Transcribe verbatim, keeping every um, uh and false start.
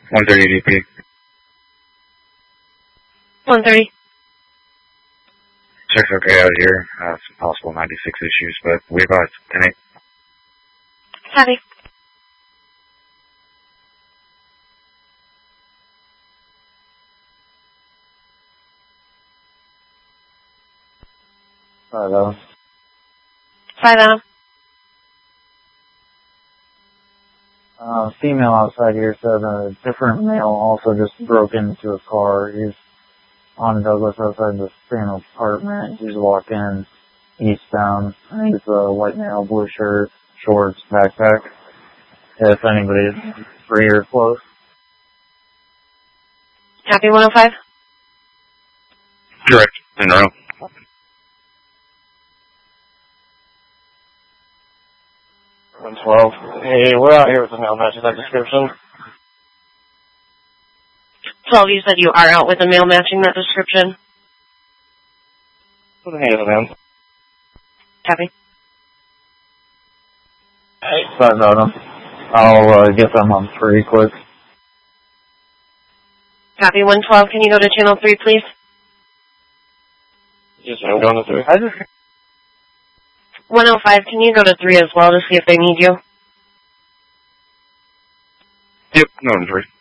one thirty D P. one thirty. Check's okay out here. Uh, some possible ninety-six issues, but we advise. ten eight. Copy. Hello. Five Adam. Uh, female outside here said a different male also just broke into a car. He's on Douglas outside the same apartment. He's walking eastbound. I think it's a white male, blue shirt, shorts, backpack. If anybody's free or close. Copy one oh five. Correct. In row. one twelve. Hey, we're out here with the male matching that description. twelve, you said you are out with a male matching that description. What the hell is it, man? Copy. Hey, five Adam. I'll uh, get them on three quick. Copy one twelve. Can you go to channel three, please? Yes, I'm going to three. I just one oh five. Can you go to three as well to see if they need you? Yep, no, three.